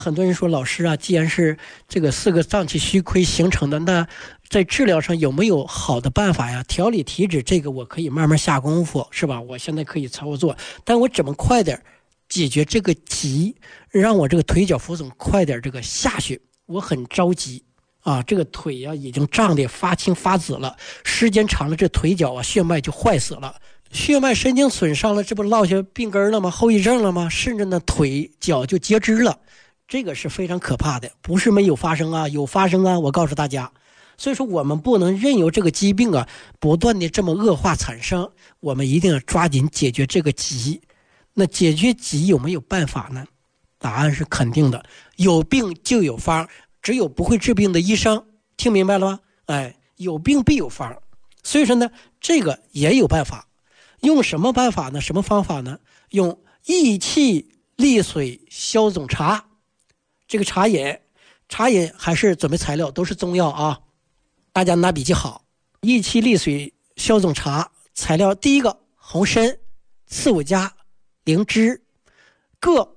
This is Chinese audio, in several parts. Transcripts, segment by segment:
很多人说老师啊，既然是这个四个脏器虚亏形成的，那在治疗上有没有好的办法呀？调理体脂这个我可以慢慢下功夫，是吧？我现在可以操作，但我怎么快点解决这个急，让我这个腿脚浮肿快点这个下去？我很着急啊，这个腿呀已经胀得发青发紫了，时间长了这腿脚啊血脉就坏死了。血脉神经损伤了，这不落下病根了吗？后遗症了吗？甚至呢腿脚就截肢了。这个是非常可怕的，不是没有发生啊，有发生啊，我告诉大家。所以说我们不能任由这个疾病啊不断的这么恶化产生，我们一定要抓紧解决这个疾。那解决疾有没有办法呢？答案是肯定的，有病就有方，只有不会治病的医生。听明白了吗？哎，有病必有方。所以说呢，这个也有办法。用什么办法呢？什么方法呢？用益气利水消肿茶。这个茶饮还是准备材料都是中药啊，大家拿笔记好。益气利水消肿茶材料，第一个红参、刺五加、灵芝各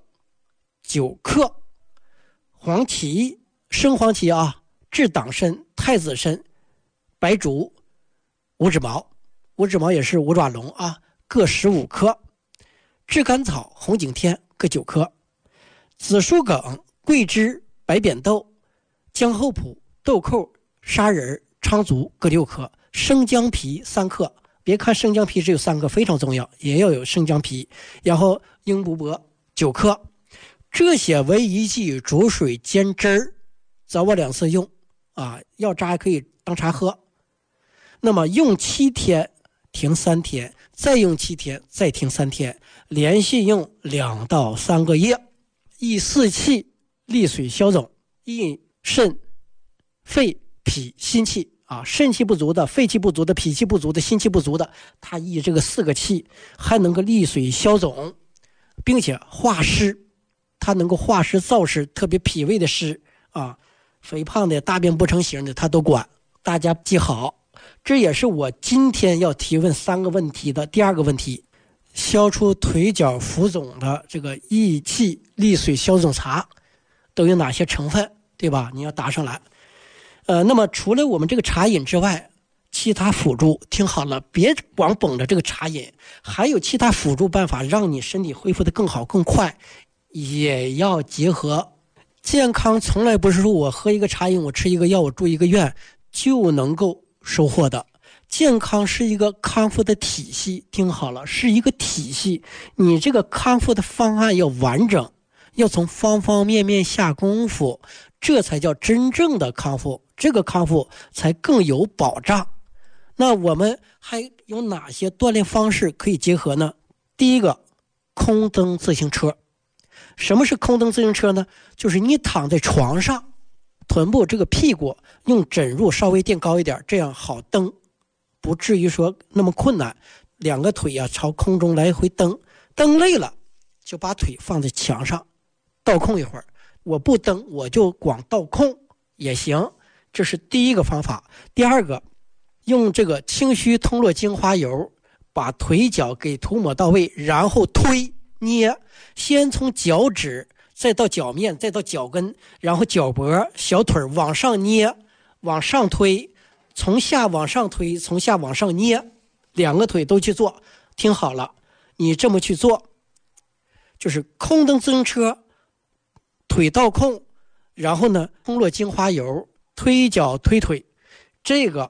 9克，黄芪、生黄芪啊，治党参、太子参、白术、五指毛也是五爪龙啊，各15克，炙甘草、红景天各9克，紫苏梗、桂枝、白扁豆、姜厚朴、豆蔻、砂仁、苍术各6克，生姜皮3克。别看生姜皮只有3克，非常重要，也要有生姜皮。然后鹰不柏9克，这些为一剂，煮水煎汁儿，早晚2次用啊，药渣可以当茶喝。那么用7天，停3天，再用7天，再停3天，连续用2到3个月，益四气利水消肿，益肾肺脾心气啊，肾气不足的、肺气不足的、脾气不足的、心气不足的，它益这个4个气，还能够利水消肿，并且化湿，它能够化湿燥湿，特别脾胃的湿啊，肥胖的、大便不成形的，它都管。大家记好，这也是我今天要提问3个问题的第2个问题。消除腿脚浮肿的这个益气利水消肿茶都有哪些成分，对吧？你要答上来。那么除了我们这个茶饮之外，其他辅助听好了，别光捧着这个茶饮，还有其他辅助办法让你身体恢复的更好更快，也要结合。健康从来不是说我喝一个茶饮，我吃一个药，我住一个院就能够收获的。健康是一个康复的体系，听好了，是一个体系。你这个康复的方案要完整，要从方方面面下功夫，这才叫真正的康复，这个康复才更有保障。那我们还有哪些锻炼方式可以结合呢？第一个，空蹬自行车。什么是空蹬自行车呢？就是你躺在床上，臀部这个屁股用枕褥稍微垫高一点，这样好蹬，不至于说那么困难。2个腿啊朝空中来回蹬，蹬累了就把腿放在墙上倒空一会儿，我不蹬我就光倒空也行，这是第一个方法。第2个，用这个清虚通络精华油把腿脚给涂抹到位，然后推捏，先从脚趾再到脚面再到脚跟，然后脚脖小腿往上捏往上推，从下往上推，从下往上捏，2个腿都去做。听好了，你这么去做，就是空蹬自行车，腿倒空，然后呢通络精华油，推脚推腿，这个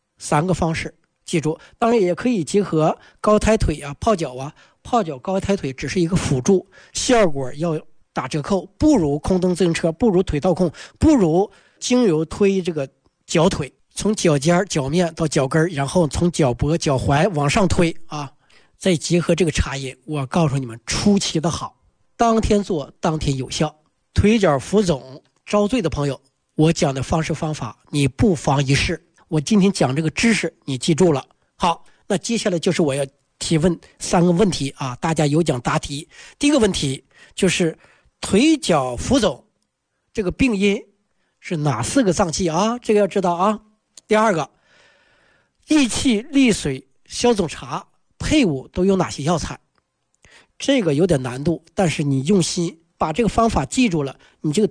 3个方式记住。当然也可以结合高抬腿啊、泡脚啊，泡脚高抬腿只是一个辅助，效果要打折扣，不如空蹬自行车，不如腿倒空，不如经由推这个脚腿，从脚尖脚面到脚跟，然后从脚脖脚踝往上推啊，再结合这个茶饮，我告诉你们出奇的好，当天做当天有效。腿脚浮肿遭罪的朋友，我讲的方式方法你不妨一试。我今天讲这个知识你记住了。好，那接下来就是我要提问3个问题啊，大家有奖答题。第一个问题就是腿脚浮肿这个病因是哪4个脏器啊？这个要知道啊。第2个，益气利水消肿茶配伍都有哪些药材？这个有点难度，但是你用心把这个方法记住了，你这个